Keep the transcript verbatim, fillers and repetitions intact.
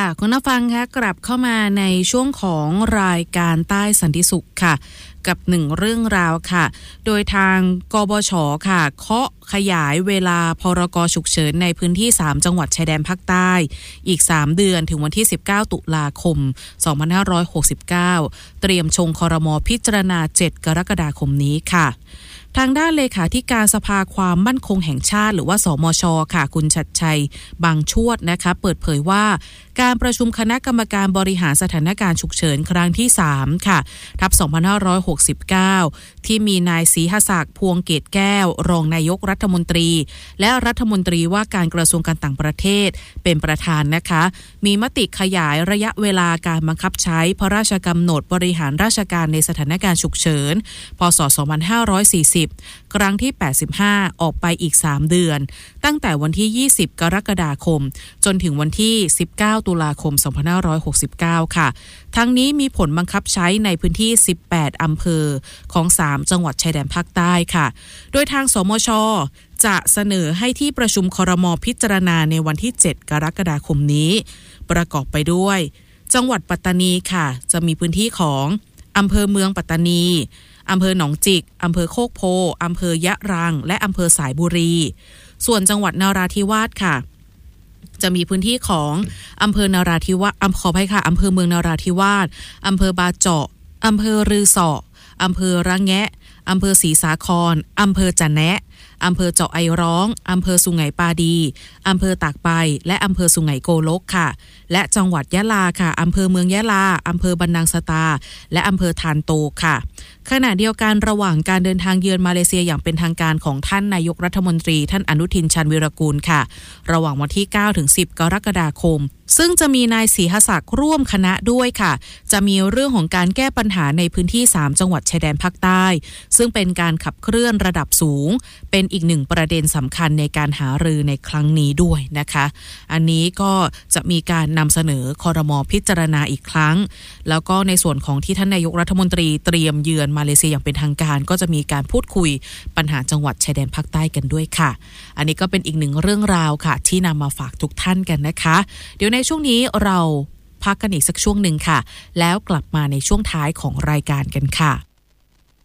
ค่ะคุณผู้ฟังคะกลับเข้ามาในช่วงของรายการใต้สันติสุขค่ะกับหนึ่งเรื่องราวค่ะโดยทางกบช.ค่ะเคาะขยายเวลาพรก.ฉุกเฉินในพื้นที่สามจังหวัดชายแดนภาคใต้อีกสามเดือนถึงวันที่สิบเก้าตุลาคมสองพันห้าร้อยหกสิบเก้าเตรียมชงครม.พิจารณาเจ็ดกรกฎาคมนี้ค่ะทางด้านเลขาธิการสภาความมั่นคงแห่งชาติหรือว่าสมช.ค่ะคุณชัดชัยบางชวดนะคะเปิดเผยว่าการประชุมคณะกรรมการบริหารสถานการณ์ฉุกเฉินครั้งที่สามค่ะทับสองพันห้าร้อยหกสิบเก้าที่มีนายศรีหศักดิ์พวงเกตแก้วรองนายกรัฐมนตรีและรัฐมนตรีว่าการกระทรวงการต่างประเทศเป็นประธานนะคะมีมติขยายระยะเวลาการบังคับใช้พระราชกำหนดบริหารราชการในสถานการณ์ฉุกเฉินพ.ศ. สองพันห้าร้อยสี่สิบครั้งที่แปดสิบห้าออกไปอีกสามเดือนตั้งแต่วันที่ยี่สิบกรกฎาคมจนถึงวันที่สิบเก้าตุลาคมสองพันห้าร้อยหกสิบเก้าค่ะทั้งนี้มีผลบังคับใช้ในพื้นที่สิบแปดอำเภอของสามจังหวัดชายแดนภาคใต้ค่ะโดยทางสมช.จะเสนอให้ที่ประชุมครม.พิจารณาในวันที่เจ็ดกรกฎาคมนี้ประกอบไปด้วยจังหวัดปัตตานีค่ะจะมีพื้นที่ของอำเภอเมืองปัตตานีอำเภอหนองจิกอำเภอโคกโพอำเภอยะรังและอำเภอสายบุรีส่วนจังหวัดนราธิวาสค่ะจะมีพื้นที่ของอำเภอนราธิวาสอำขออภัยค่ะอำเภอเมืองนราธิวาสอำเภอบาเจาะอำเภอรือสออำเภอระแงะอำเภอศรีสาครอำเภอจะแนะอำเภอเจาะไอร้องอำเภอสุไหงปาดีอำเภอตากใบและอำเภอสุไหงโกลกค่ะและจังหวัดยะลาค่ะอำเภอเมืองยะลาอำเภอบันนังสตาและอำเภอทานโตค่ะขณะเดียวกันระหว่างการเดินทางเยือนมาเลเซียอย่างเป็นทางการของท่านนายกรัฐมนตรีท่านอนุทินชาญวีรกูลค่ะระหว่างวันที่เก้าถึงสิบกรกฎาคมซึ่งจะมีนายศรีหศักดิ์ร่วมคณะด้วยค่ะจะมีเรื่องของการแก้ปัญหาในพื้นที่สามจังหวัดชายแดนภาคใต้ซึ่งเป็นการขับเคลื่อนระดับสูงเป็นอีกหนึ่งประเด็นสำคัญในการหารือในครั้งนี้ด้วยนะคะอันนี้ก็จะมีการนำเสนอครม.พิจารณาอีกครั้งแล้วก็ในส่วนของที่ท่านนายกรัฐมนตรีเตรียมเยือนมาเลเซียอย่างเป็นทางการก็จะมีการพูดคุยปัญหาจังหวัดชายแดนภาคใต้กันด้วยค่ะอันนี้ก็เป็นอีกหนึ่งเรื่องราวค่ะที่นำมาฝากทุกท่านกันนะคะเดี๋ยวในช่วงนี้เราพักกันอีกสักช่วงหนึ่งค่ะแล้วกลับมาในช่วงท้ายของรายการกันค่ะ